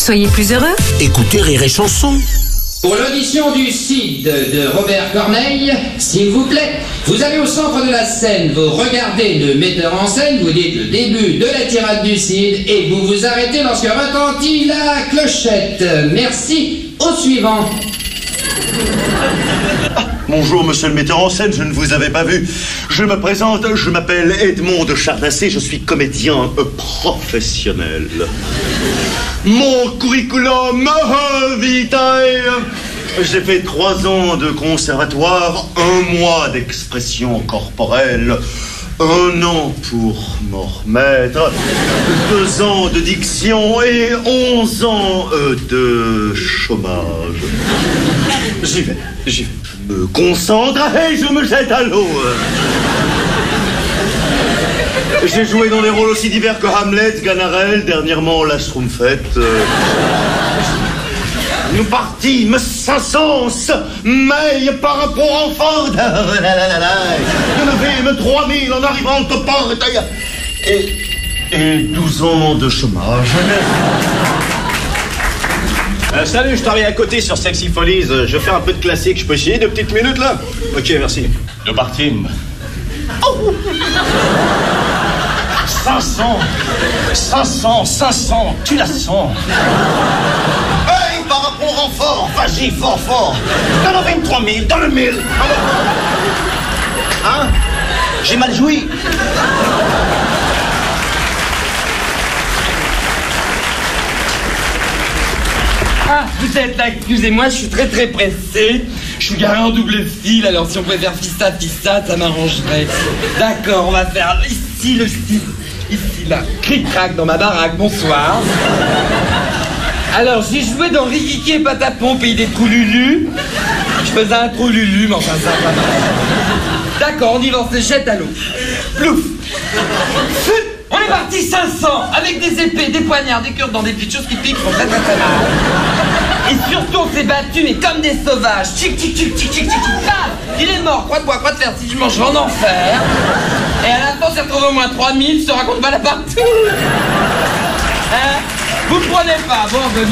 Soyez plus heureux. Écoutez Rire et Chanson. Pour l'audition du Cid de Robert Corneille, s'il vous plaît, vous allez au centre de la scène, vous regardez le metteur en scène, vous dites le début de la tirade du Cid et vous vous arrêtez lorsque retentit la clochette. Merci. Au suivant. Bonjour, monsieur le metteur en scène, je ne vous avais pas vu. Je me présente, je m'appelle Edmond de Charnassé, je suis comédien professionnel. Mon curriculum vitae. J'ai fait 3 ans de conservatoire, 1 mois d'expression corporelle, 1 an pour m'en remettre, 2 ans de diction et 11 ans de chômage. J'y vais. Je me concentre et je me jette à l'eau. J'ai joué dans des rôles aussi divers que Hamlet, Ganarelle, dernièrement la Schtroumpfette. Nous partîmes 500, mais par rapport en fort. Je levais 3000 en arrivant au port. Et 12 ans de chômage. Salut, je travaille à côté sur Sexy Follies. Je vais faire un peu de classique. Je peux essayer 2 petites minutes là? Ok, merci. Nous partîmes. Oh 500, tu la sens. Hey, par rapport en fort, vas-y, fort. Dans le 23 000, dans le 1000. Hein? J'ai mal joui. Ah, vous êtes là, excusez-moi, je suis très pressé. Je suis garé en double fil, alors si on pouvait faire fista, ça m'arrangerait. D'accord, on va faire ici le style, ici là, cric-crac dans ma baraque, bonsoir. Alors, j'ai joué dans Rikiki et Patapon, pays des trous Lulu. Je faisais un trou Lulu, mais enfin ça va pas mal. D'accord, on y va, on se jette à l'eau. Plouf. On est parti 500, avec des épées, des poignards, des cures dans des petites choses qui piquent, font très mal. Et surtout, on s'est battus, mais comme des sauvages. Tic, paf. Il est mort, croix de bois, croix de fer, si je mange en enfer. Et à la fin, on s'est retrouvé au moins 3000, je te raconte pas la partout. Hein? Vous me prenez pas, bon,